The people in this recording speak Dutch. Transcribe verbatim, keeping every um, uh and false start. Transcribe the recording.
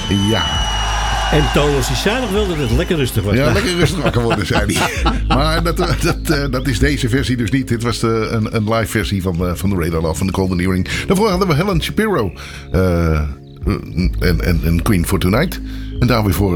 Ja. En Toon was hij zuinig wil dat het lekker rustig was. Ja, lekker rustig wakker worden, zei hij. Maar dat, dat, dat is deze versie dus niet. Dit was de, een, een live versie van, van de Radar Love van de Golden Earring. Daarvoor hadden we Helen Shapiro. Uh, en, en, en Queen for Tonight. En daar weer voor